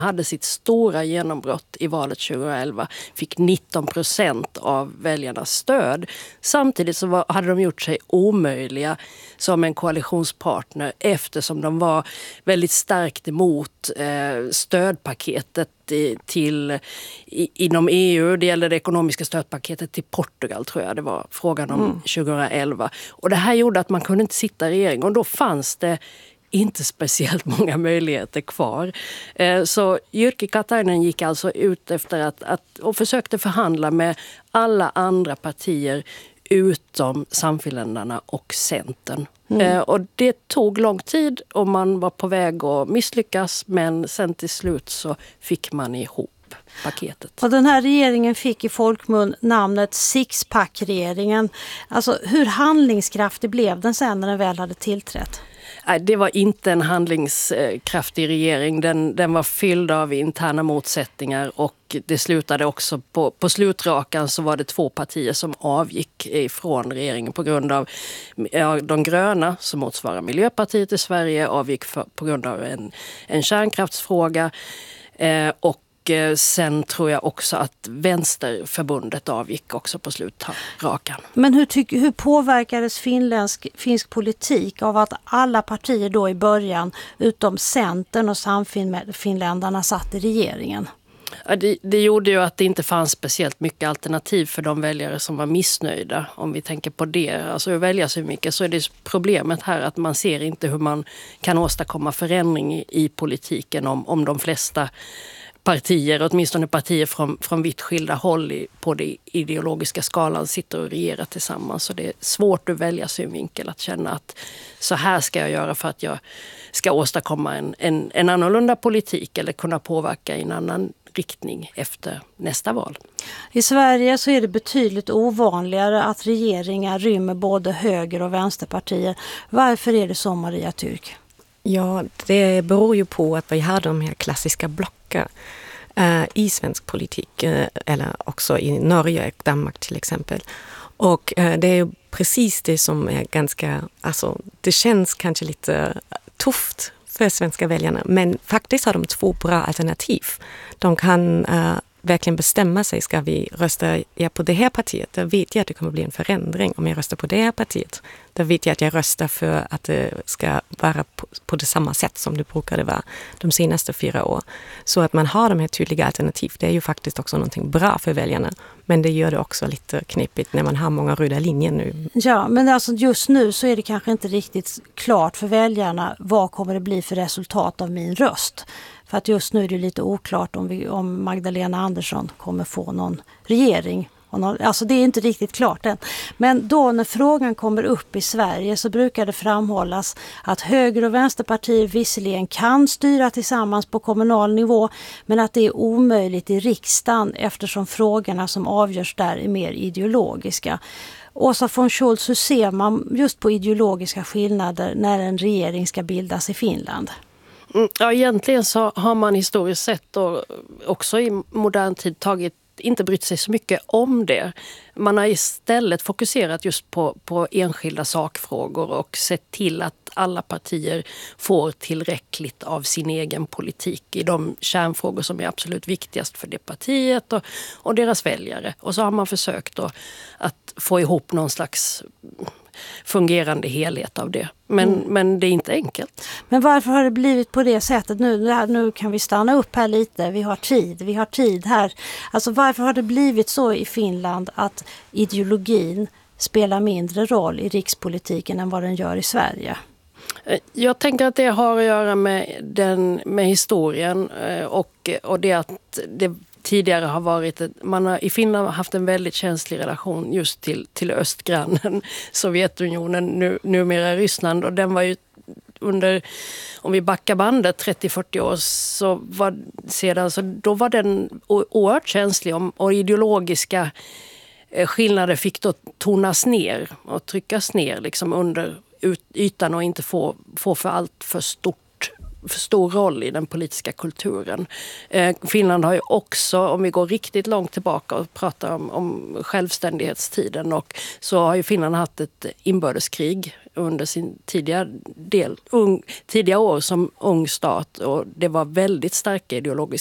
hade sitt stora genombrott i valet 2011, fick 19% av väljarnas stöd. Samtidigt så hade de gjort sig omöjliga som en koalitionspartner eftersom de var väldigt starkt emot stödpaketet inom EU. Det gällde det ekonomiska stödpaketet till Portugal, tror jag det var frågan om 2011. Och det här gjorde att man kunde inte sitta i regering, och då fanns det inte speciellt många möjligheter kvar. Så Jyrki Katainen gick alltså ut efter och försökte förhandla med alla andra partier utom Samfinländarna och Centern. Och det tog lång tid och man var på väg att misslyckas, men sen till slut så fick man ihop paketet. Och den här regeringen fick i folkmun namnet Sixpack-regeringen. Alltså hur handlingskraftig blev den sen när den väl hade tillträtt? Det var inte en handlingskraftig regering. Den var fylld av interna motsättningar, och det slutade också på slutrakan så var det 2 partier som avgick ifrån regeringen på grund av de gröna, som motsvarar Miljöpartiet i Sverige, avgick på grund av en kärnkraftsfråga, och sen tror jag också att Vänsterförbundet avgick också på slutrakan. Men hur påverkades finsk politik av att alla partier då i början, utom Centern och Samfinländarna, satt i regeringen? Ja, det gjorde ju att det inte fanns speciellt mycket alternativ för de väljare som var missnöjda. Om vi tänker på det, alltså att välja så mycket, så är det problemet här att man ser inte hur man kan åstadkomma förändring i politiken om de flesta partier, åtminstone partier från vitt skilda håll på det ideologiska skalan, sitter och regerar tillsammans. Så det är svårt att välja synvinkel, att känna att så här ska jag göra för att jag ska åstadkomma en annorlunda politik eller kunna påverka i en annan riktning efter nästa val. I Sverige så är det betydligt ovanligare att regeringar rymmer både höger- och vänsterpartier. Varför är det så, Maria Türk? Ja, det beror ju på att vi har de här klassiska blocken i svensk politik, eller också i Norge och Danmark till exempel. Och det är ju precis det som är ganska, alltså det känns kanske lite tufft för svenska väljarna, men faktiskt har de 2 bra alternativ. De kan verkligen bestämma sig, ska vi rösta på det här partiet? Då vet jag att det kommer bli en förändring. Om jag röstar på det här partiet, då vet jag att jag röstar för att det ska vara på det samma sätt som det brukade vara de senaste 4 år. Så att man har de här tydliga alternativ, det är ju faktiskt också någonting bra för väljarna. Men det gör det också lite knepigt när man har många röda linjer nu. Ja, men alltså just nu så är det kanske inte riktigt klart för väljarna vad kommer det bli för resultat av min röst. För att just nu är det lite oklart om Magdalena Andersson kommer få någon regering. Alltså det är inte riktigt klart än. Men då när frågan kommer upp i Sverige så brukar det framhållas att höger- och vänsterpartier visserligen kan styra tillsammans på kommunal nivå, men att det är omöjligt i riksdagen eftersom frågorna som avgörs där är mer ideologiska. Åsa von Scholz, hur ser man just på ideologiska skillnader när en regering ska bildas i Finland? Ja, egentligen så har man historiskt sett och också i modern tid inte brytt sig så mycket om det. Man har istället fokuserat just på enskilda sakfrågor och sett till att alla partier får tillräckligt av sin egen politik i de kärnfrågor som är absolut viktigast för det partiet och deras väljare. Och så har man försökt att få ihop någon slags fungerande helhet av det. Men det är inte enkelt. Men varför har det blivit på det sättet nu? Nu kan vi stanna upp här lite. Vi har tid här. Alltså varför har det blivit så i Finland att ideologin spelar mindre roll i rikspolitiken än vad den gör i Sverige? Jag tänker att det har att göra med historien och det att det tidigare har varit man har i Finland haft en väldigt känslig relation just till östgrannen Sovjetunionen, numera Ryssland, och den var ju under, om vi backar bandet 30-40 år så då var den oerhört känslig och ideologiska skillnader fick då tonas ner och tryckas ner liksom under ytan och inte få för allt för stort för stor roll i den politiska kulturen. Finland har ju också, om vi går riktigt långt tillbaka och pratar om självständighetstiden, och så har ju Finland haft ett inbördeskrig under sin tidiga år som ung stat, och det var väldigt starka ideologiska